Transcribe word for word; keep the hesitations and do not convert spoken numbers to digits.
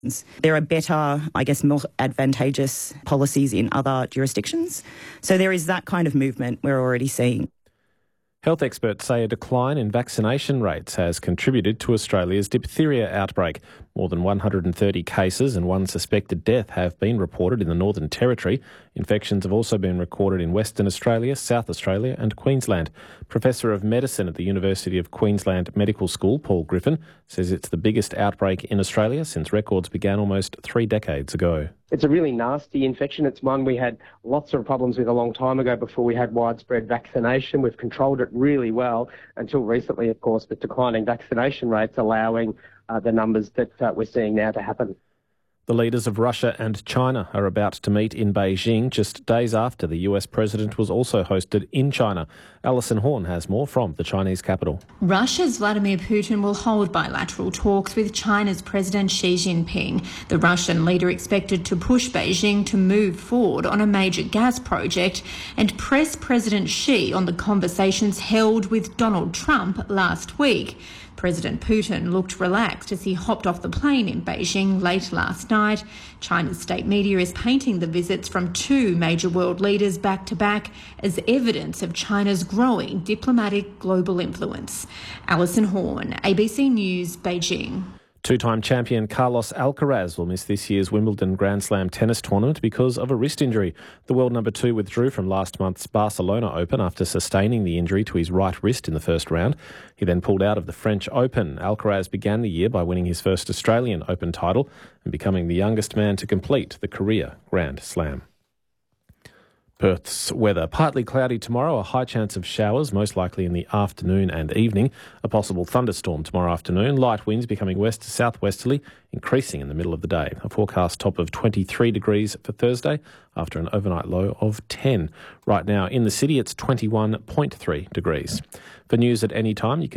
There are better, I guess, more advantageous policies in other jurisdictions. So there is that kind of movement we're already seeing. Health experts say a decline in vaccination rates has contributed to Australia's diphtheria outbreak. More than one hundred thirty cases and one suspected death have been reported in the Northern Territory. Infections have also been recorded in Western Australia, South Australia and Queensland. Professor of Medicine at the University of Queensland Medical School, Paul Griffin, says it's the biggest outbreak in Australia since records began almost three decades ago. It's a really nasty infection. It's one we had lots of problems with a long time ago before we had widespread vaccination. We've controlled it really well until recently, of course, with declining vaccination rates allowing uh, the numbers that uh, we're seeing now to happen. The leaders of Russia and China are about to meet in Beijing just days after the U S president was also hosted in China. Alison Horn has more from the Chinese capital. Russia's Vladimir Putin will hold bilateral talks with China's President Xi Jinping. The Russian leader expected to push Beijing to move forward on a major gas project and press President Xi on the conversations held with Donald Trump last week. President Putin looked relaxed as he hopped off the plane in Beijing late last night. China's state media is painting the visits from two major world leaders back to back as evidence of China's growing diplomatic global influence. Alison Horn, A B C News, Beijing. Two-time champion Carlos Alcaraz will miss this year's Wimbledon Grand Slam tennis tournament because of a wrist injury. The world number two withdrew from last month's Barcelona Open after sustaining the injury to his right wrist in the first round. He then pulled out of the French Open. Alcaraz began the year by winning his first Australian Open title and becoming the youngest man to complete the career Grand Slam. Perth's weather. Partly cloudy tomorrow, a high chance of showers, most likely in the afternoon and evening. A possible thunderstorm tomorrow afternoon. Light winds becoming west to southwesterly, increasing in the middle of the day. A forecast top of twenty-three degrees for Thursday after an overnight low of ten. Right now in the city, it's twenty-one point three degrees. For news at any time, you can